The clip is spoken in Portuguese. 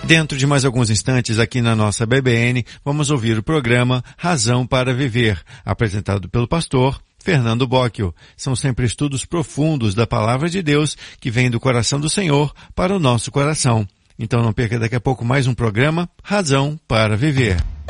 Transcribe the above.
Dentro de mais alguns instantes, aqui na nossa BBN, vamos ouvir o programa Razão para Viver, apresentado pelo pastor Fernando Bocchio. São sempre estudos profundos da Palavra de Deus que vem do coração do Senhor para o nosso coração. Então não perca daqui a pouco mais um programa Razão para Viver.